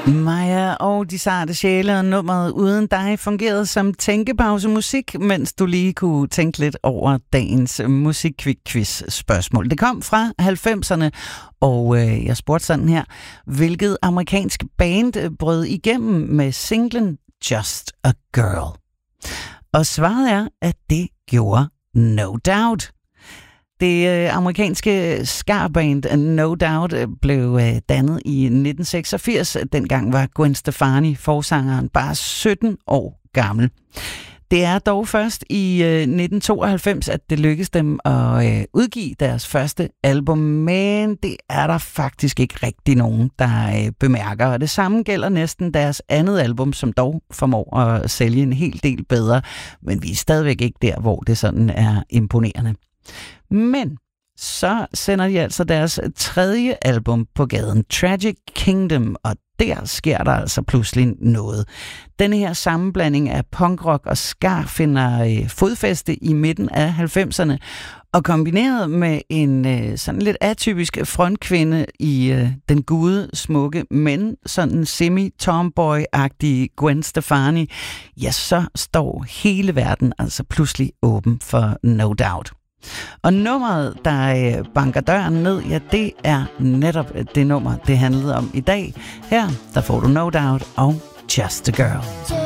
Maja og de sarte sjæle og nummeret Uden dig fungerede som tænkepausemusik, mens du lige kunne tænke lidt over dagens musikquiz-spørgsmål. Det kom fra 90'erne, og jeg spurgte sådan her: hvilket amerikansk band brød igennem med singlen Just a Girl? Og svaret er, at det gjorde No Doubt. Det amerikanske ska-band No Doubt blev dannet i 1986. Dengang var Gwen Stefani, forsangeren, bare 17 år gammel. Det er dog først i 1992, at det lykkedes dem at udgive deres første album, men det er der faktisk ikke rigtig nogen, der bemærker. Og det samme gælder næsten deres andet album, som dog formår at sælge en hel del bedre, men vi er stadigvæk ikke der, hvor det sådan er imponerende. Men så sender de altså deres tredje album på gaden, Tragic Kingdom, og der sker der altså pludselig noget. Denne her sammenblanding af punkrock og ska finder fodfæste i midten af 90'erne, og kombineret med en sådan lidt atypisk frontkvinde i den smukke, men sådan semi-tomboy-agtige Gwen Stefani, ja, så står hele verden altså pludselig åben for No Doubt. Og nummeret, der banker døren ned, ja, det er netop det nummer, det handlede om i dag. Her, der får du No Doubt og Just a Girl.